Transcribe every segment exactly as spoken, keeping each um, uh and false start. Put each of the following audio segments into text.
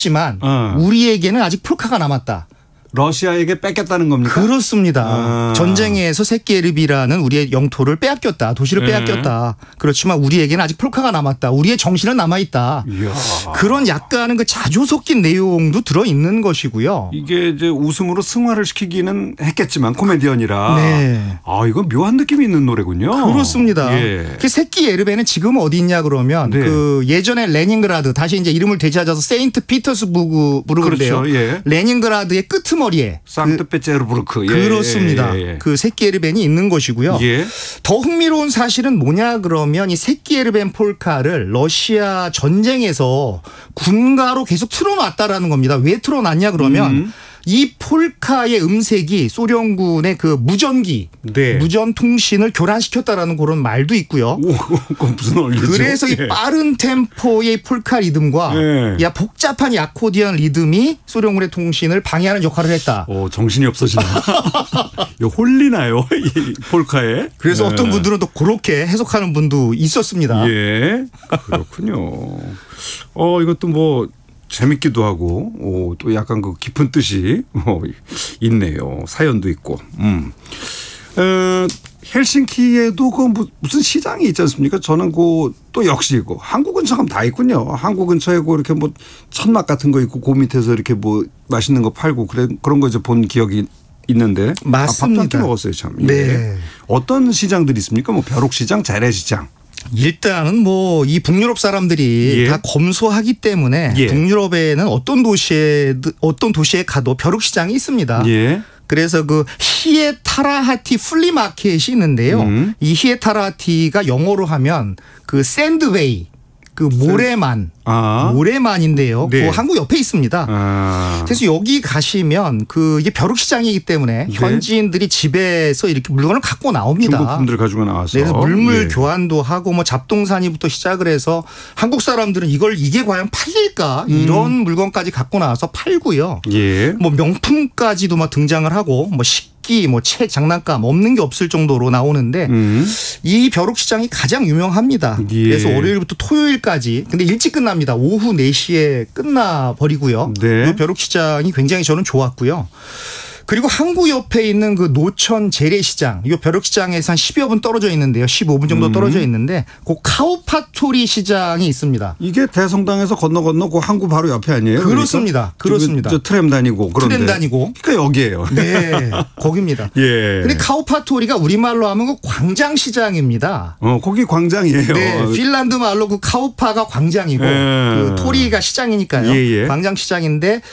지만 어. 우리에게는 아직 폴카가 남았다. 러시아에게 뺏겼다는 겁니까? 그렇습니다. 아. 전쟁에서 새끼에르비라는 우리의 영토를 빼앗겼다. 도시를 네. 빼앗겼다. 그렇지만 우리에게는 아직 폴카가 남았다. 우리의 정신은 남아있다. 이야. 그런 약간은 그 자조 섞인 내용도 들어있는 것이고요. 이게 이제 웃음으로 승화를 시키기는 했겠지만 코미디언이라. 네. 아, 이건 묘한 느낌이 있는 노래군요. 그렇습니다. 예. 그 새끼 에르베는 지금 어디 있냐 그러면 네. 그 예전에 레닌그라드 다시 이제 이름을 되찾아서 세인트 피터스부르크인데요. 그렇죠. 예. 레닌그라드의 끄트머리에 상트페테르부르크. 그, 예. 그렇습니다. 예. 예. 그 새끼 에르벤이 있는 것이고요. 예. 더 흥미로운 사실은 뭐냐 그러면 이 새끼 에르벤 폴카를 러시아 전쟁에서 군가로 계속 틀어놨다라는 겁니다. 왜 틀어놨냐 그러면 음. 이 폴카의 음색이 소련군의 그 무전기, 네. 무전 통신을 교란시켰다라는 그런 말도 있고요. 오, 그건 무슨 원리죠? 그래서 이 예. 빠른 템포의 폴카 리듬과 예. 야 복잡한 이 아코디언 리듬이 소련군의 통신을 방해하는 역할을 했다. 오, 정신이 없어지나. 이거 홀리나요? 이 폴카에. 그래서 예. 어떤 분들은 또 그렇게 해석하는 분도 있었습니다. 예. 그렇군요. 어, 이것도 뭐 재밌기도 하고, 오, 또 약간 그 깊은 뜻이 어, 있네요. 사연도 있고. 음. 어, 헬싱키에도 그 무슨 시장이 있지 않습니까? 저는 그 또 역시 그 한국 근처 가면 다 있군요. 한국 근처에 그 이렇게 뭐 천막 같은 거 있고 그 밑에서 이렇게 뭐 맛있는 거 팔고 그래 그런 거 이제 본 기억이 있는데. 맞습니다. 아, 밥도 함께 먹었어요, 참. 예. 네. 어떤 시장들이 있습니까? 뭐 벼룩시장, 재래시장. 일단은 뭐 이 북유럽 사람들이 예. 다 검소하기 때문에 예. 북유럽에는 어떤 도시에 어떤 도시에 가도 벼룩시장이 있습니다. 예. 그래서 그 히에타라하티 플리마켓이 있는데요. 음. 이 히에타라하티가 영어로 하면 그 샌드웨이, 그 모래만, 아. 모래만인데요. 네. 그 한국 옆에 있습니다. 아. 그래서 여기 가시면 그 이게 벼룩시장이기 때문에 네. 현지인들이 집에서 이렇게 물건을 갖고 나옵니다. 중국 분들 가지고 나와서. 네, 그래서 물물 예. 교환도 하고 뭐 잡동사니부터 시작을 해서 한국 사람들은 이걸 이게 과연 팔릴까 음. 이런 물건까지 갖고 나와서 팔고요. 예. 뭐 명품까지도 막 등장을 하고 뭐 식기, 뭐 책, 장난감 없는 게 없을 정도로 나오는데 음. 이 벼룩시장이 가장 유명합니다. 예. 그래서 월요일부터 토요일까지 근데 일찍 끝납니다. 오후 네 시에 끝나버리고요. 네. 이 벼룩시장이 굉장히 저는 좋았고요. 그리고 항구 옆에 있는 그 노천 재래시장, 이 벼룩시장에서 한 십여 분 떨어져 있는데요. 십오 분 정도 음. 떨어져 있는데 그 카우파토리 시장이 있습니다. 이게 대성당에서 건너 건너 그 항구 바로 옆에 아니에요? 그렇습니다. 그러니까? 그렇습니다. 저, 저 트램 다니고 그런데. 트램 다니고. 그러니까 여기예요. 네, 거기입니다. 예. 근데 카우파토리가 우리말로 하면 그 광장시장입니다. 어, 거기 광장이에요. 네, 핀란드 말로 그 카우파가 광장이고 예. 그 토리가 시장이니까요. 예, 예. 광장시장인데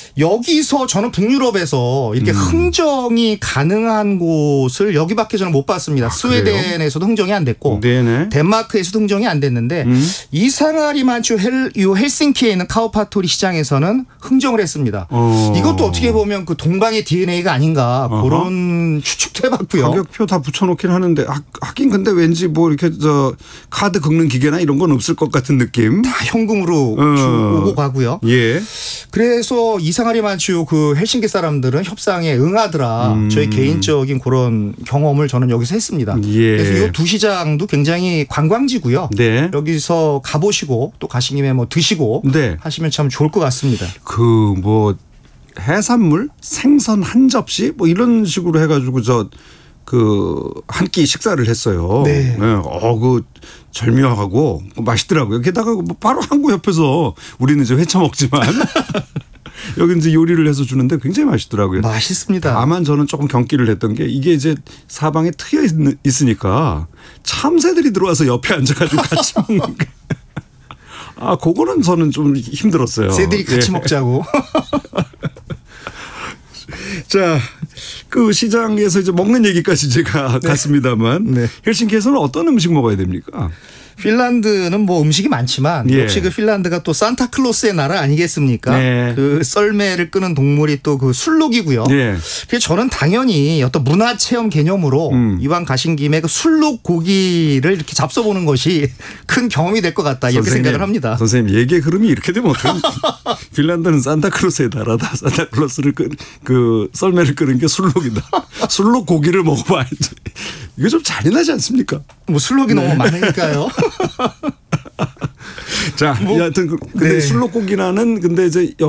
여기서 저는 북유럽에서 이렇게 음. 흥정이 가능한 곳을 여기밖에 저는 못 봤습니다. 아, 스웨덴에서도 흥정이 안 됐고 네네. 덴마크에서도 흥정이 안 됐는데 음. 이상하리만치 헬, 이 헬싱키에 있는 카우파토리 시장에서는 흥정을 했습니다. 어. 이것도 어떻게 보면 그 동방의 디엔에이가 아닌가 어허. 그런 추측도 해봤고요. 가격표 다 붙여놓긴 하는데 하, 하긴 근데 왠지 뭐 이렇게 저 카드 긁는 기계나 이런 건 없을 것 같은 느낌. 다 현금으로 어. 주- 오고 가고요. 예. 그래서 이상하리만치오 그 헬싱키 사람들은 협상에 응하더라. 음. 저희 개인적인 그런 경험을 저는 여기서 했습니다. 예. 그래서 이 두 시장도 굉장히 관광지고요. 네. 여기서 가보시고 또 가신 김에 뭐 드시고 네. 하시면 참 좋을 것 같습니다. 그 뭐 해산물 생선 한 접시 뭐 이런 식으로 해가지고 저 그 한 끼 식사를 했어요. 네. 어, 그 절묘하고 맛있더라고요. 게다가 뭐 바로 항구 옆에서 우리는 이제 회쳐 먹지만 여기 이제 요리를 해서 주는데 굉장히 맛있더라고요. 맛있습니다. 다만 저는 조금 경기를 했던 게 이게 이제 사방에 트여 있- 있으니까 참새들이 들어와서 옆에 앉아가지고 같이 먹는 게. 아, 그거는 저는 좀 힘들었어요. 새들이 같이 예. 먹자고. 자, 그 시장에서 이제 먹는 얘기까지 제가 갔습니다만 네. 헬싱키에서는 어떤 음식 먹어야 됩니까? 핀란드는 뭐 음식이 많지만 예. 역시 그 핀란드가 또 산타클로스의 나라 아니겠습니까? 네. 그 썰매를 끄는 동물이 또 그 술록이고요. 예. 그래서 저는 당연히 어떤 문화 체험 개념으로 음. 이왕 가신 김에 그 술록 고기를 이렇게 잡숴보는 것이 큰 경험이 될 것 같다 이렇게 선생님, 생각을 합니다. 선생님 얘기의 흐름이 이렇게 되면 어떡합니까? 핀란드는 산타클로스의 나라다. 산타클로스를 끄, 그 썰매를 끄는 게 술록이다. 술록 고기를 먹어봐야지. 이거 좀 잔인하지 않습니까? 뭐 술록이 네. 너무 많으니까요. 자, 뭐, 여하튼 그- 근데 네. 술록 고기라는 근데 이제